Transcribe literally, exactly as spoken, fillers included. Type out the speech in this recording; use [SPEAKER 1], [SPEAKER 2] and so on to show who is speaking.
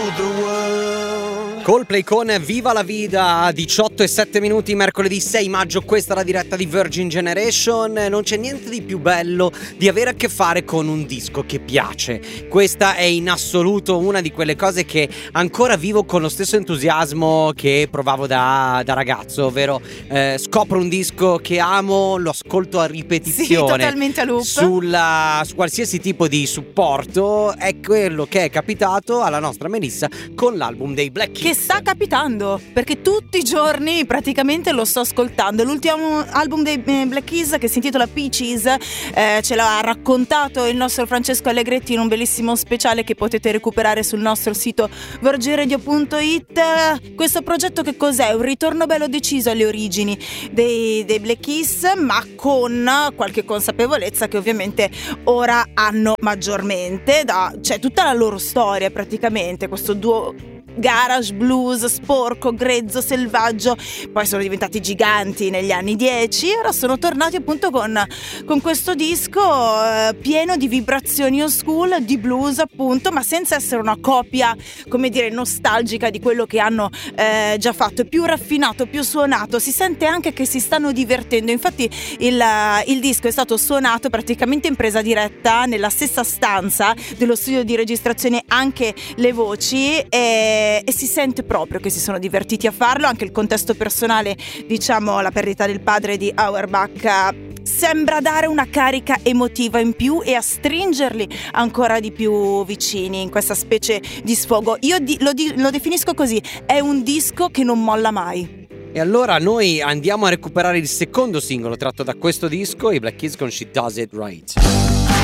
[SPEAKER 1] Coldplay con Viva la Vida, diciotto e sette minuti, mercoledì sei maggio, questa è la diretta di Virgin Generation. Non c'è niente di più bello di avere a che fare con un disco che piace. Questa è in assoluto una di quelle cose che ancora vivo con lo stesso entusiasmo che provavo da, da ragazzo, ovvero eh, scopro un disco che amo, lo ascolto a ripetizione.
[SPEAKER 2] Sì, totalmente a loop.
[SPEAKER 1] Sulla, su qualsiasi tipo di supporto. È quello che è capitato alla nostra Melissa con l'album dei Black Keys.
[SPEAKER 2] Che sta capitando, perché tutti i giorni praticamente lo sto ascoltando. L'ultimo album dei Black Keys, che si intitola Peaches, eh, ce l'ha raccontato il nostro Francesco Allegretti in un bellissimo speciale che potete recuperare sul nostro sito virgin radio punto it. Questo progetto che cos'è? Un ritorno bello deciso alle origini dei, dei Black Keys, ma con qualche consapevolezza che ovviamente ora hanno maggiormente. Da, c'è tutta la loro storia praticamente, questo duo garage blues sporco, grezzo, selvaggio. Poi sono diventati giganti negli anni dieci e ora sono tornati appunto con, con questo disco eh, pieno di vibrazioni old school, di blues appunto, ma senza essere una copia, come dire, nostalgica di quello che hanno eh, già fatto. È più raffinato, più suonato, si sente anche che si stanno divertendo. Infatti il, il disco è stato suonato praticamente in presa diretta nella stessa stanza dello studio di registrazione, anche le voci, e e si sente proprio che si sono divertiti a farlo. Anche il contesto personale, diciamo la perdita del padre di Auerbach, sembra dare una carica emotiva in più e a stringerli ancora di più vicini in questa specie di sfogo. Io di, lo, di, lo definisco così: è un disco che non molla mai.
[SPEAKER 1] E allora noi andiamo a recuperare il secondo singolo tratto da questo disco, i Black Keys con She Does It Right.